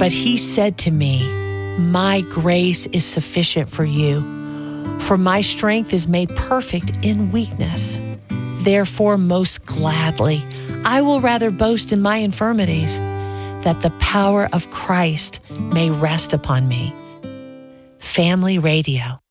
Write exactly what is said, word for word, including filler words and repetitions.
But he said to me, my grace is sufficient for you, for my strength is made perfect in weakness. Therefore, most gladly, I will rather boast in my infirmities, that the power of Christ may rest upon me. Family Radio.